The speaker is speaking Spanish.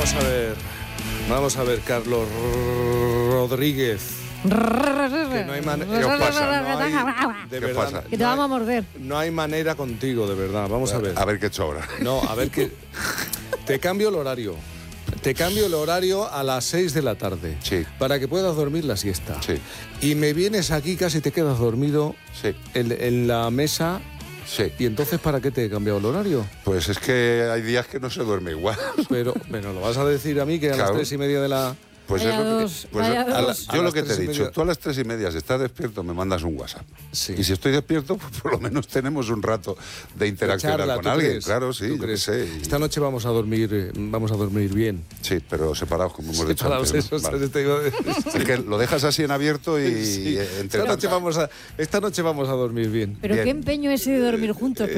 Vamos a ver, Carlos Rodríguez. Que no hay manera. ¿Qué os pasa? De ¿Qué verdad, pasa? Que te vamos a morder. No hay manera contigo, de verdad. Vamos a ver. A ver qué he hecho ahora. No, a ver qué. Te cambio el horario. Te cambio el horario a las 6 de la tarde. Sí. Para que puedas dormir la siesta. Sí. Y me vienes aquí, casi te quedas dormido Sí. en la mesa. Sí. ¿Y entonces para qué te he cambiado el horario? Pues es que hay días que no se duerme igual. Pero, bueno, lo vas a decir a mí que a Claro. las 3:30 de la... Pues Vaya es lo que, dos, pues vaya a la- dos. A yo lo las que te he 3:30. dicho, tú a las 3:30 si estás despierto me mandas un WhatsApp. Sí. Y si estoy despierto, pues por lo menos tenemos un rato de interaccionar Charla, con ¿tú alguien. crees? Claro, sí, ¿Tú yo qué crees? sé. Y- Esta noche vamos a dormir bien. Sí, pero separados, como hemos dicho Separados, antes, ¿no? eso, Vale. te iba a decir. Es que lo dejas así en abierto y Sí. entre Esta noche vamos a dormir bien. Pero Bien. qué empeño ese de dormir juntos.